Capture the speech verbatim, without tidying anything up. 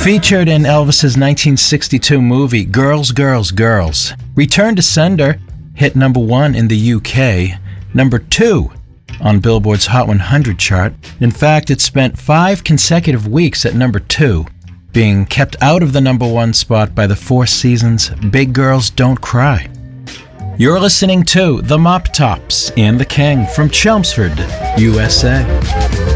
Featured in Elvis's nineteen sixty-two movie Girls, Girls, Girls, returned to sender, hit number one in the U K, number two on Billboard's Hot one hundred chart. In fact, it spent five consecutive weeks at number two, being kept out of the number one spot by the Four Seasons' Big Girls Don't Cry. You're listening to The Mop Tops and The King from Chelmsford, U S A.